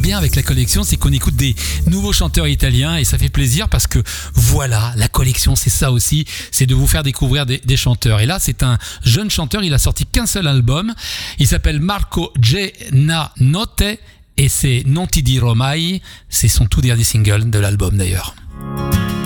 bien avec la collection, c'est qu'on écoute des nouveaux chanteurs italiens et ça fait plaisir parce que voilà, la collection c'est ça aussi, c'est de vous faire découvrir des chanteurs. Et là c'est un jeune chanteur, il a sorti qu'un seul album, il s'appelle Marco Gennanotte et c'est Non ti dirò mai, c'est son tout dernier single de l'album d'ailleurs.